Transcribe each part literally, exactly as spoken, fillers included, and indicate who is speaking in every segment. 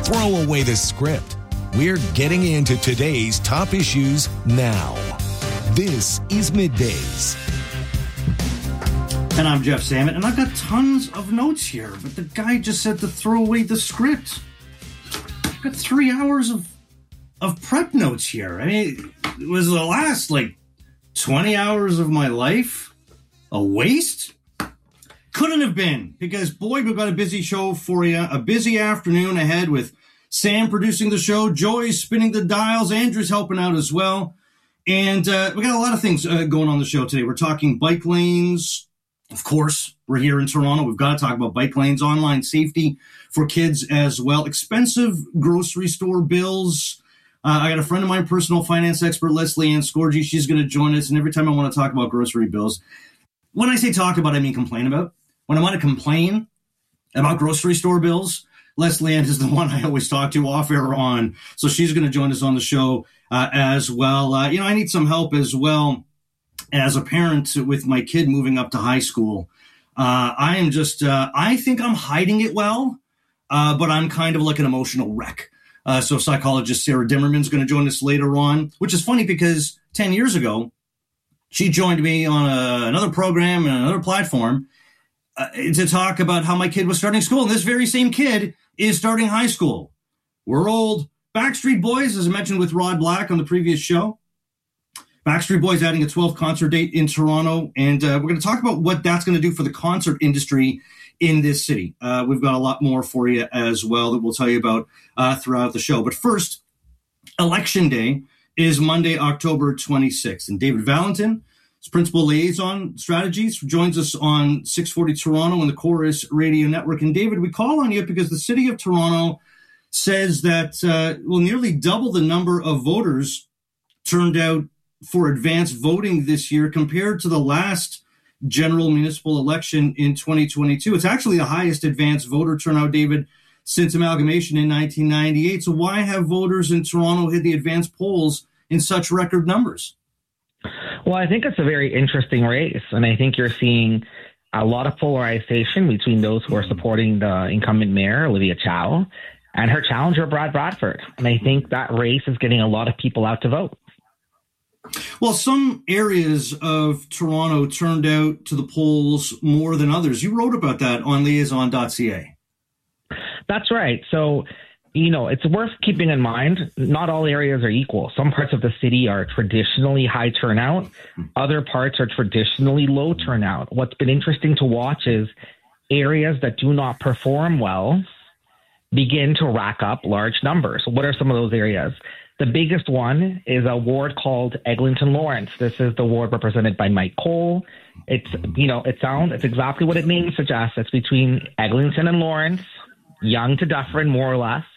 Speaker 1: Throw away the script. We're getting into today's top issues now. This is Middays.
Speaker 2: And I'm Jeff Salmon, and I've got tons of notes here, but the guy just said to throw away the script. I've got three hours of of prep notes here. I mean, it was the last, like, twenty hours of my life a waste? Couldn't have been, because, boy, we've got a busy show for you. A busy afternoon ahead with Sam producing the show, Joy spinning the dials, Andrew's helping out as well. And uh, we got a lot of things uh, going on the show today. We're talking bike lanes. Of course, we're here in Toronto. We've got to talk about bike lanes, online safety for kids as well. Expensive grocery store bills. Uh, I got a friend of mine, personal finance expert, Leslie Ann Scorgi. She's going to join us. And every time I want to talk about grocery bills, when I say talk about, I mean complain about. When I want to complain about grocery store bills, Leslie Ann is the one I always talk to off air on. So she's going to join us on the show uh, as well. Uh, you know, I need some help as well as a parent with my kid moving up to high school. Uh, I am just, uh, I think I'm hiding it well, uh, but I'm kind of like an emotional wreck. Uh, so psychologist Sarah Dimmerman's going to join us later on, which is funny because ten years ago, she joined me on a, another program and another platform uh, to talk about how my kid was starting school. And this very same kid is starting high school. We're old. Backstreet Boys, as I mentioned with Rod Black on the previous show. Backstreet Boys adding a twelfth concert date in Toronto. And uh, we're going to talk about what that's going to do for the concert industry in this city. Uh, we've got a lot more for you as well that we'll tell you about uh, throughout the show. But first, Election Day is Monday, October twenty-sixth. And David Valentin, Principal Liaison Strategies, joins us on six forty Toronto and the Chorus Radio Network. And David, we call on you because the city of Toronto says that uh, will nearly double the number of voters turned out for advanced voting this year compared to the last general municipal election in twenty twenty-two. It's actually the highest advanced voter turnout, David, since amalgamation in nineteen ninety-eight. So why have voters in Toronto hit the advanced polls in such record numbers?
Speaker 3: Well, I think it's a very interesting race, and I think you're seeing a lot of polarization between those who are supporting the incumbent mayor, Olivia Chow, and her challenger, Brad Bradford. And I think that race is getting a lot of people out to vote.
Speaker 2: Well, some areas of Toronto turned out to the polls more than others. You wrote about that on liaison dot c a.
Speaker 3: That's right. So, you know, it's worth keeping in mind, not all areas are equal. Some parts of the city are traditionally high turnout. Other parts are traditionally low turnout. What's been interesting to watch is areas that do not perform well begin to rack up large numbers. What are some of those areas? The biggest one is a ward called Eglinton Lawrence. This is the ward represented by Mike Cole. It's, you know, it sounds, it's exactly what it name suggests. It's between Eglinton and Lawrence, Yonge to Dufferin, more or less.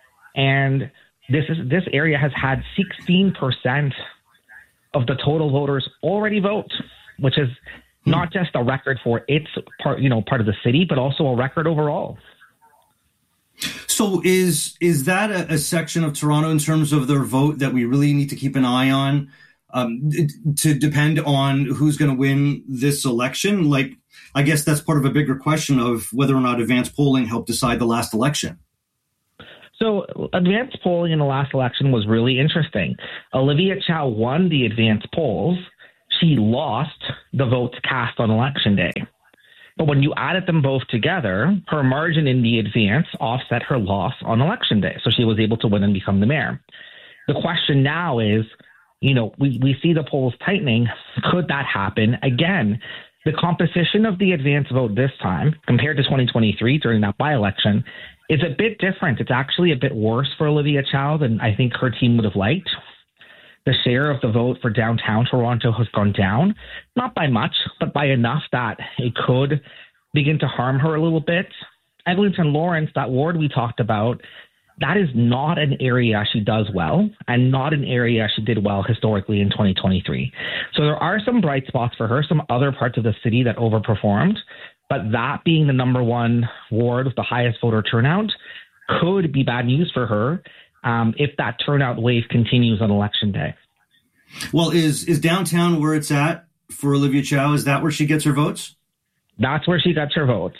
Speaker 3: And this is this area has had sixteen percent of the total voters already vote, which is not just a record for its part, you know, part of the city, but also a record overall.
Speaker 2: So is is that a, a section of Toronto in terms of their vote that we really need to keep an eye on um, to depend on who's going to win this election? Like, I guess that's part of a bigger question of whether or not advanced polling helped decide the last election.
Speaker 3: So advanced polling in the last election was really interesting. Olivia Chow won the advanced polls. She lost the votes cast on election day. But when you added them both together, her margin in the advance offset her loss on election day. So she was able to win and become the mayor. The question now is, you know, we, we see the polls tightening. Could that happen again? The composition of the advance vote this time, compared to twenty twenty-three during that by-election, is a bit different. It's actually a bit worse for Olivia Chow than I think her team would have liked. The share of the vote for downtown Toronto has gone down, not by much, but by enough that it could begin to harm her a little bit. Eglinton Lawrence, that ward we talked about, that is not an area she does well and not an area she did well historically in twenty twenty-three. So there are some bright spots for her, some other parts of the city that overperformed, but that being the number one ward with the highest voter turnout could be bad news for her um, if that turnout wave continues on election day.
Speaker 2: Well, is is downtown where it's at for Olivia Chow? Is that where she gets her votes?
Speaker 3: That's where she gets her votes.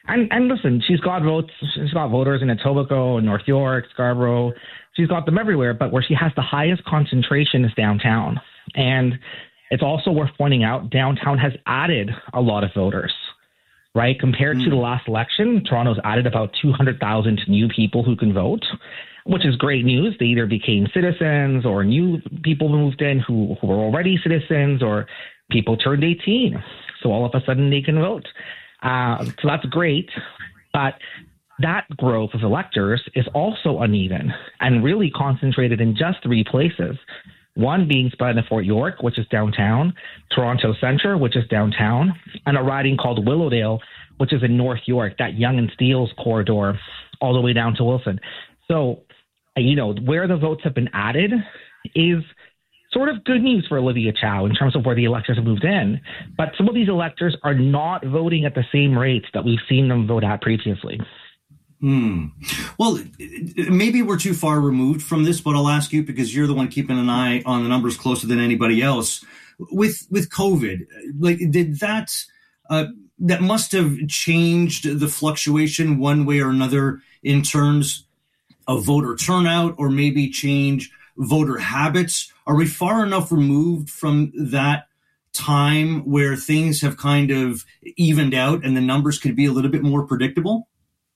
Speaker 3: And and listen, she's got votes. She's got voters in Etobicoke, North York, Scarborough. She's got them everywhere. But where she has the highest concentration is downtown. And it's also worth pointing out, downtown has added a lot of voters, right? Compared mm. to the last election, Toronto's added about two hundred thousand new people who can vote, which is great news. They either became citizens or new people moved in who, who were already citizens, or people turned eighteen. So all of a sudden they can vote. Uh, so that's great, but that growth of electors is also uneven and really concentrated in just three places. One being spread in Fort York, which is downtown, Toronto Centre, which is downtown, and a riding called Willowdale, which is in North York, that Yonge and Steeles corridor, all the way down to Wilson. So, you know, where the votes have been added is sort of good news for Olivia Chow in terms of where the electors have moved in. But some of these electors are not voting at the same rates that we've seen them vote at previously.
Speaker 2: Hmm. Well, maybe we're too far removed from this, but I'll ask you because you're the one keeping an eye on the numbers closer than anybody else. With with COVID, like did that uh, that must have changed the fluctuation one way or another in terms of voter turnout, or maybe change voter habits? Are we far enough removed from that time where things have kind of evened out and the numbers could be a little bit more predictable?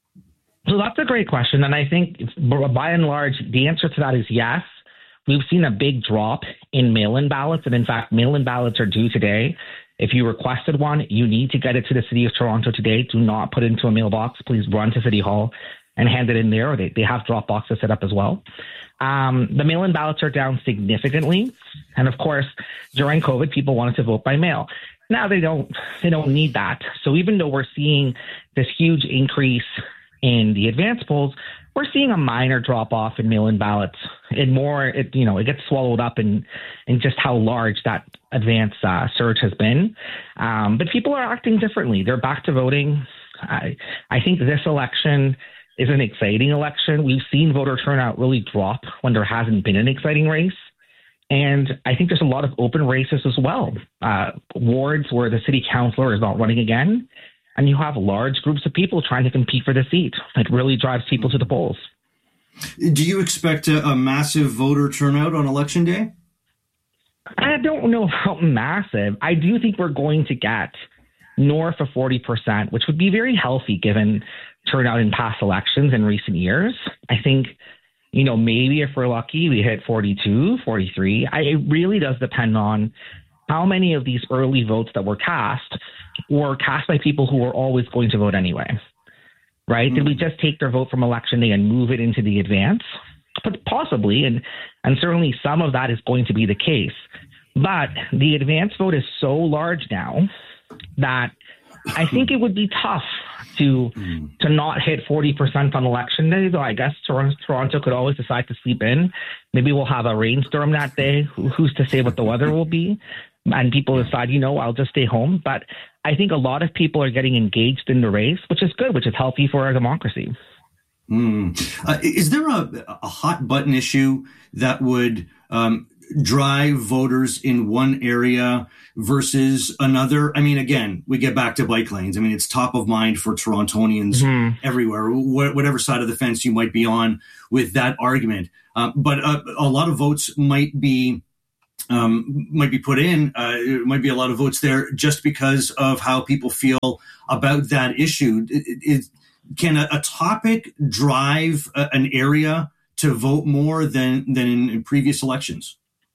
Speaker 3: So that's a great question. And I think by and large, the answer to that is yes. We've seen a big drop in mail-in ballots. And in fact, mail-in ballots are due today. If you requested one, you need to get it to the City of Toronto today. Do not put it into a mailbox. Please run to City Hall and hand it in there. Or they, they have drop boxes set up as well. Um, the mail-in ballots are down significantly. And of course, during COVID, people wanted to vote by mail. Now they don't, they don't need that. So even though we're seeing this huge increase in the advance polls, we're seeing a minor drop off in mail-in ballots. It more, it, you know, it gets swallowed up in, in just how large that advance uh, surge has been. Um, but people are acting differently. They're back to voting. I, I think this election is an exciting election. We've seen voter turnout really drop when there hasn't been an exciting race. And I think there's a lot of open races as well. Uh, wards where the city councillor is not running again. And you have large groups of people trying to compete for the seat. It really drives people to the polls.
Speaker 2: Do you expect a, a massive voter turnout on Election Day?
Speaker 3: I don't know about massive. I do think we're going to get north of forty percent, which would be very healthy given turnout in past elections in recent years. I think, you know, maybe if we're lucky, we hit forty-two, forty-three. I, it really does depend on how many of these early votes that were cast were cast by people who were always going to vote anyway, right? Mm-hmm. Did we just take their vote from Election Day and move it into the advance? But possibly, and, and certainly some of that is going to be the case. But the advance vote is so large now that I think it would be tough to mm. to not hit forty percent on Election Day, though I guess Toronto could always decide to sleep in. Maybe we'll have a rainstorm that day. Who's to say what the weather will be? And people decide, you know, I'll just stay home. But I think a lot of people are getting engaged in the race, which is good, which is healthy for our democracy.
Speaker 2: Mm. Uh, is there a, a hot button issue that would um, drive voters in one area versus another? I mean, again, we get back to bike lanes. I mean, it's top of mind for Torontonians mm-hmm. everywhere, wh- whatever side of the fence you might be on with that argument. Uh, but uh, a lot of votes might be um, might be put in. Uh, it might be a lot of votes there just because of how people feel about that issue. It, it, can a, a topic drive a, an area to vote more than than in, in previous elections?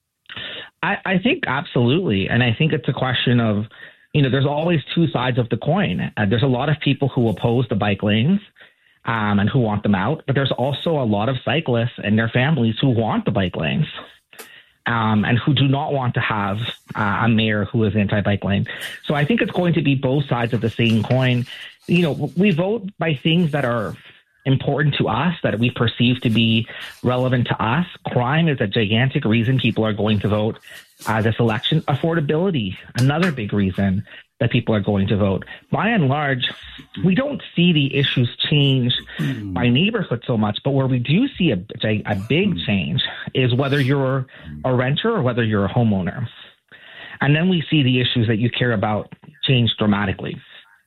Speaker 3: I, I think absolutely. And I think it's a question of, you know, there's always two sides of the coin. Uh, there's a lot of people who oppose the bike lanes um, and who want them out. But there's also a lot of cyclists and their families who want the bike lanes um, and who do not want to have uh, a mayor who is anti-bike lane. So I think it's going to be both sides of the same coin. You know, we vote by things that are important to us, that we perceive to be relevant to us. Crime is a gigantic reason people are going to vote uh, this election. Affordability, another big reason that people are going to vote. By and large, we don't see the issues change mm. by neighborhood so much, but where we do see a, a, a big change is whether you're a renter or whether you're a homeowner. And then we see the issues that you care about change dramatically.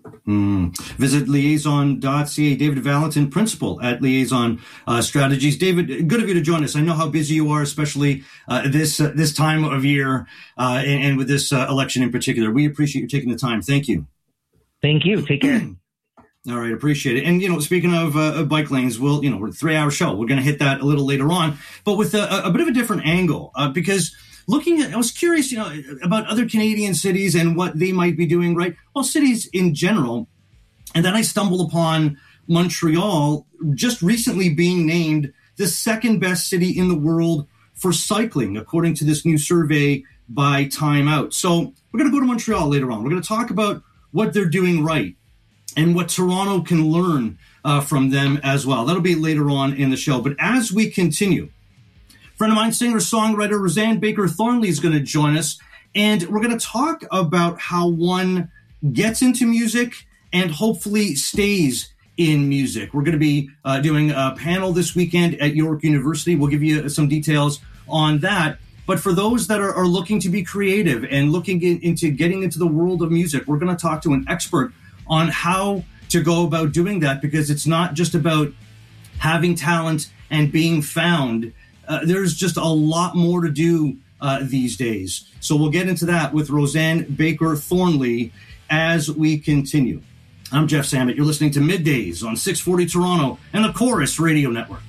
Speaker 2: Mm. Visit liaison dot c a. David Valentin, principal at Liaison uh, Strategies. David, good of you to join us. I know how busy you are, especially uh, this uh, this time of year uh, and, and with this uh, election in particular. We appreciate you taking the time. Thank you.
Speaker 3: Thank you. Take care.
Speaker 2: All right, appreciate it. And, you know, speaking of uh, bike lanes, we'll, you know, we're a three-hour show. We're going to hit that a little later on, but with a, a bit of a different angle uh, because looking at, I was curious, you know, about other Canadian cities and what they might be doing, right? Well, cities in general. And then I stumbled upon Montreal just recently being named the second best city in the world for cycling, according to this new survey by Time Out. So we're going to go to Montreal later on. We're going to talk about what they're doing right and what Toronto can learn uh, from them as well. That'll be later on in the show. But as we continue, friend of mine, singer-songwriter Roseanne Baker Thornley is going to join us, and we're going to talk about how one gets into music and hopefully stays in music. We're going to be uh, doing a panel this weekend at York University. We'll give you some details on that. But for those that are, are looking to be creative and looking in, into getting into the world of music, we're going to talk to an expert on how to go about doing that, because it's not just about having talent and being found. Uh, there's just a lot more to do uh, these days. So we'll get into that with Roseanne Baker Thornley as we continue. I'm Jeff Samet. You're listening to Middays on six forty Toronto and the Chorus Radio Network.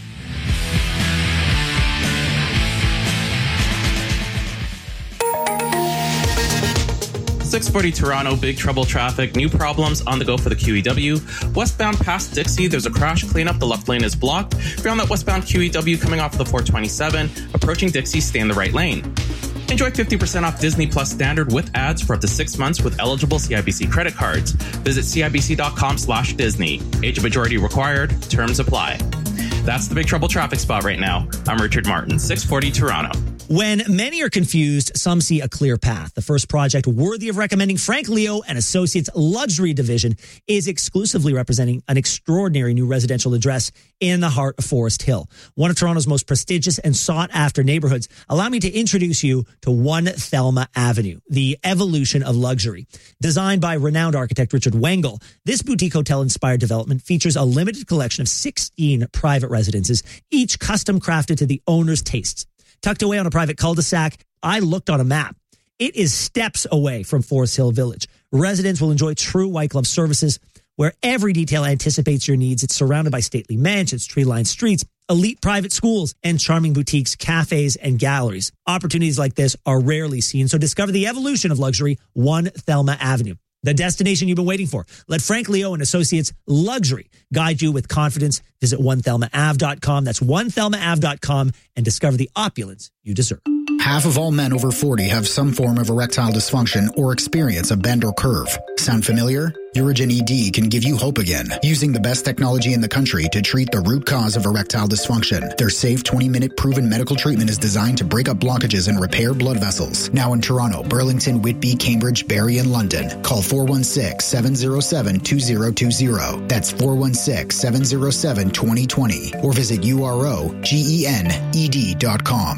Speaker 4: six forty Toronto, big trouble traffic, new problems on the go for the Q E W. Westbound past Dixie, there's a crash cleanup. The left lane is blocked. If you're on that westbound Q E W coming off the four twenty-seven, approaching Dixie, stay in the right lane. Enjoy fifty percent off Disney Plus Standard with ads for up to six months with eligible C I B C credit cards. Visit cibc.com slash Disney. Age of majority required. Terms apply. That's the big trouble traffic spot right now. I'm Richard Martin, six forty Toronto.
Speaker 5: When many are confused, some see a clear path. The first project worthy of recommending, Frank Leo and Associates Luxury Division, is exclusively representing an extraordinary new residential address in the heart of Forest Hill, one of Toronto's most prestigious and sought-after neighborhoods. Allow me to introduce you to One Thelma Avenue, the evolution of luxury. Designed by renowned architect Richard Wengel, this boutique hotel-inspired development features a limited collection of sixteen private residences, each custom-crafted to the owner's tastes. Tucked away on a private cul-de-sac, I looked on a map. It is steps away from Forest Hill Village. Residents will enjoy true white glove services where every detail anticipates your needs. It's surrounded by stately mansions, tree-lined streets, elite private schools, and charming boutiques, cafes, and galleries. Opportunities like this are rarely seen, so discover the evolution of luxury, One Thelma Avenue. The destination you've been waiting for. Let Frank Leo and Associates Luxury guide you with confidence. Visit one thelma ave dot com. That's one thelma ave dot com and discover the opulence you deserve.
Speaker 6: Half of all men over forty have some form of erectile dysfunction or experience a bend or curve. Sound familiar? Urigen E D can give you hope again, using the best technology in the country to treat the root cause of erectile dysfunction. Their safe twenty-minute proven medical treatment is designed to break up blockages and repair blood vessels. Now in Toronto, Burlington, Whitby, Cambridge, Barrie, and London. Call four one six, seven zero seven, two zero two zero. That's four one six, seven zero seven, two zero two zero. Or visit U R O G E N E D dot com.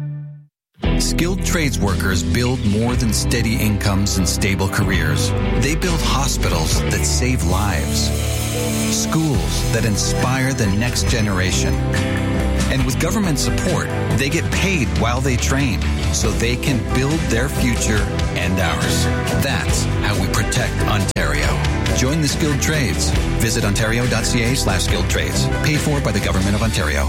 Speaker 7: Skilled trades workers build more than steady incomes and stable careers. They build hospitals that save lives, schools that inspire the next generation. And with government support, they get paid while they train so they can build their future and ours. That's how we protect Ontario. Join the skilled trades. Visit ontario.ca slash skilled trades. Paid for by the Government of Ontario.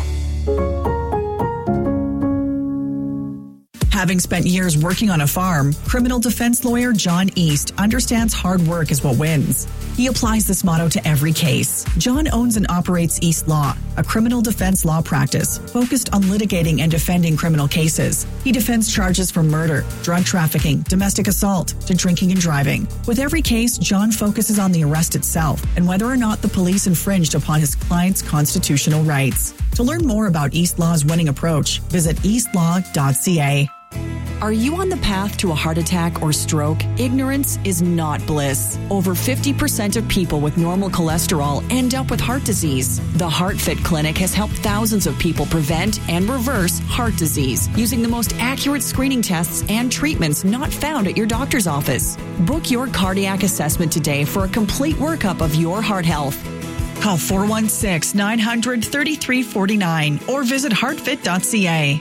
Speaker 8: Having spent years working on a farm, criminal defense lawyer John East understands hard work is what wins. He applies this motto to every case. John owns and operates East Law, a criminal defense law practice focused on litigating and defending criminal cases. He defends charges from murder, drug trafficking, domestic assault, to drinking and driving. With every case, John focuses on the arrest itself and whether or not the police infringed upon his client's constitutional rights. To learn more about East Law's winning approach, visit east law dot c a. Are you on the path to a heart attack or stroke? Ignorance is not bliss. Over fifty percent of people with normal cholesterol end up with heart disease. The HeartFit Clinic has helped thousands of people prevent and reverse heart disease using the most accurate screening tests and treatments not found at your doctor's office. Book your cardiac assessment today for a complete workup of your heart health. Call four one six, nine hundred, thirty-three forty-nine or visit heart fit dot c a.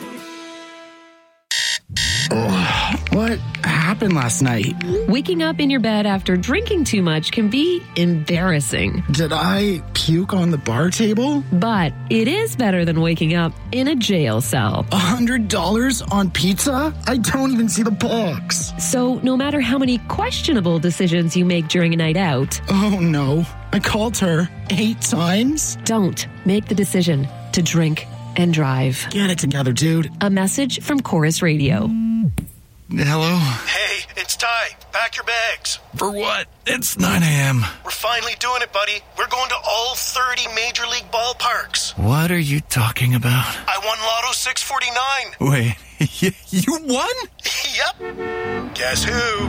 Speaker 9: Oh, what happened last night?
Speaker 10: Waking up in your bed after drinking too much can be embarrassing.
Speaker 9: Did I puke on the bar table?
Speaker 10: But it is better than waking up in a jail cell.
Speaker 9: A hundred dollars on pizza? I don't even see the box.
Speaker 10: So no matter how many questionable decisions you make during a night out...
Speaker 9: Oh no, I called her eight times?
Speaker 10: Don't make the decision to drink and drive.
Speaker 9: Get it together, dude.
Speaker 10: A message from Chorus Radio.
Speaker 9: Hello?
Speaker 11: Hey, it's Ty. Pack your bags.
Speaker 9: For what? It's nine a.m.
Speaker 11: We're finally doing it, buddy. We're going to all thirty Major League ballparks.
Speaker 9: What are you talking about?
Speaker 11: I won Lotto six forty-nine.
Speaker 9: Wait, you won?
Speaker 11: Yep. Guess who?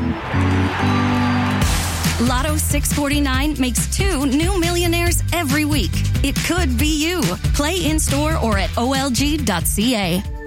Speaker 12: Lotto six forty-nine makes two new millionaires every week. It could be you. Play in-store or at O L G dot C A.